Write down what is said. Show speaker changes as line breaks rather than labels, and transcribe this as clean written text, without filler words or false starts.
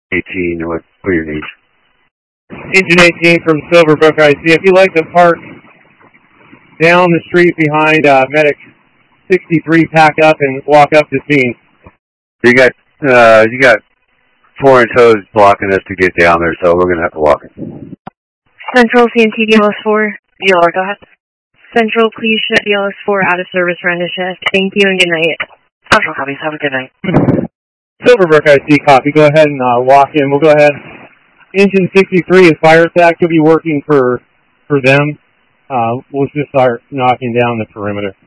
18, what are your needs?
Engine 18 from Silverbrook IC. If you'd like to park down the street behind Medic 63, pack up and walk up to scene.
You got foreign tows blocking us to get down there, so we're going to have to walk it.
Central CMT DLS4. DLR, go ahead. Central, please shut DLS4 out of service for end of shift. Thank you and good night.
Central copies. Have a good night.
Silverbrook IC copy. Go ahead and walk in. We'll go ahead. Engine 63 is fire attack. Could be working for them. We'll just start knocking down the perimeter.